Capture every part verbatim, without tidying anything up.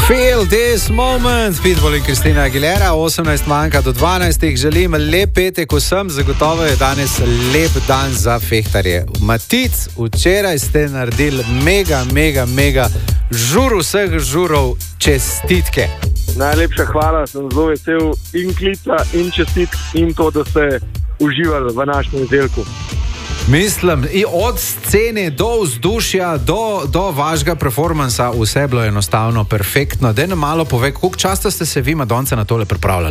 Feel this moment, Pitbull in Kristina Aguilera, osemnajst manjka do dvanajst, želim lep petek vsem, zagotovo je danes lep dan za fehtarje. Matic, včeraj ste naredili mega, mega, mega žur vseh žurov, čestitke. Najlepša hvala, sem zelo vesel in klica in čestitk in to, da ste uživali v našem izdelku. Mislim, od scene do vzdušja, do, do vašega performansa, vse je bilo enostavno perfektno. Daj nam malo povej, koliko časa ste se vi, Madonca, na tole pripravljali?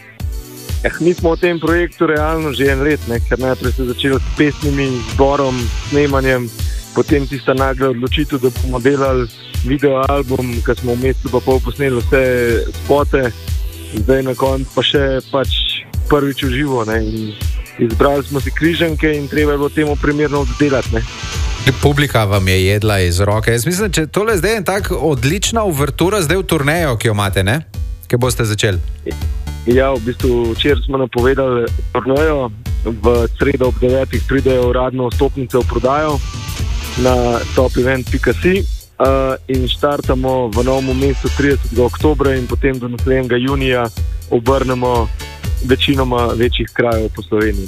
Eh, mi smo v tem projektu realno že en let, ne? Ker najprej ste začeli s pesmimi, zborom, snemanjem, potem tista nagla odločitev, da bomo delali videoalbum, ker smo v mesecu pa pol posneli vse spote, zdaj na koncu pa še pač prvič v živo, ne? In izbrali smo si križanke in treba je bilo temu primerno oddelati. Publika vam je jedla iz roke. Jaz mislim, če tole zdaj je tak odlična uvertura zdaj v turnejo, ki jo imate, ne? Kaj boste začeli? Ja, v bistvu včeraj smo napovedali turnejo, v sredo ob devetih pridejo uradno vstopnice v prodajo na top event pika si uh, in štartamo v novem mestu tridesetega oktobra in potem do naslednjega junija obrnemo večinoma večjih krajev po Sloveniji.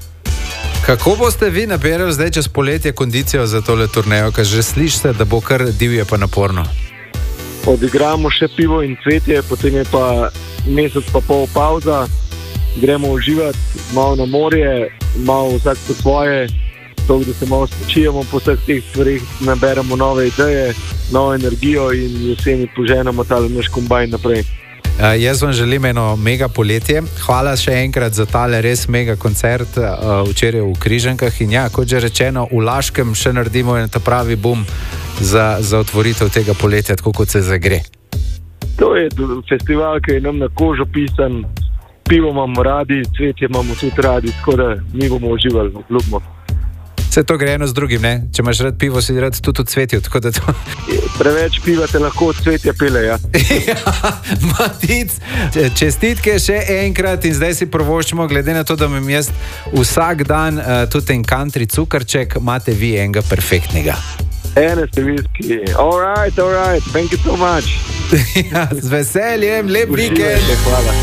Kako boste vi nabirali zdaj čez poletje kondicijo za tole turnejo, ker že slišite, da bo kar divje pa naporno? Odigramo še pivo in cvetje, potem je pa mesec pa pol pauza, gremo uživati, malo na morje, malo vsak po svoje, tako da se malo spočijemo po vseh teh stvarih, naberemo nove ideje, novo energijo in jeseni poženemo tale naš kombajn naprej. Uh, jaz vam želim eno mega poletje. Hvala še enkrat za tale res mega koncert uh, včeraj v Križankah. In ja, kot že rečeno, v Laškem še naredimo en ta pravi bum za, za otvoritev tega poletja, tako kot se zagre. To je festival, ki je nam na kožo pisan. Pivo imamo radi, cvetje imamo tudi radi, tako da mi bomo uživali, obljubimo. Vse to gre eno z drugim, ne? Če imaš rad pivo, si rad tudi od cvetju, tako da to... Preveč piva te lahko od cvetja pele, ja. Ja, Matic, čestitke še enkrat in zdaj si prvoščimo, glede na to, da imam jaz vsak dan uh, tudi en country cukrček, imate vi enega perfektnega. Ene ste viski. All right, all right, thank you so much. Ja, z veseljem, lep Uživajte, vikend. hvala.